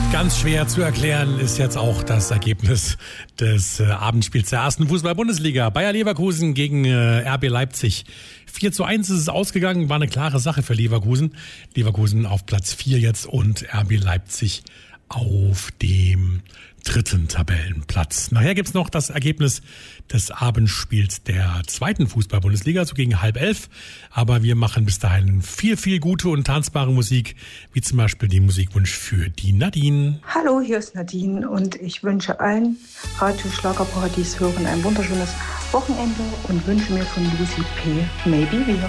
Ganz schwer zu erklären ist jetzt auch das Ergebnis des Abendspiels der ersten Fußball-Bundesliga. Bayer Leverkusen gegen RB Leipzig. 4:1 ist es ausgegangen, war eine klare Sache für Leverkusen. Leverkusen auf Platz 4 jetzt und RB Leipzig auf dem 3. Tabellenplatz. Nachher gibt's noch das Ergebnis des Abendspiels der 2. Fußball-Bundesliga, so gegen 10:30. Aber wir machen bis dahin viel, viel gute und tanzbare Musik, wie zum Beispiel den Musikwunsch für die Nadine. Hallo, hier ist Nadine und ich wünsche allen Radio Schlagerparadies hören ein wunderschönes Wochenende und wünsche mir von Lucy P. Maybe wieder.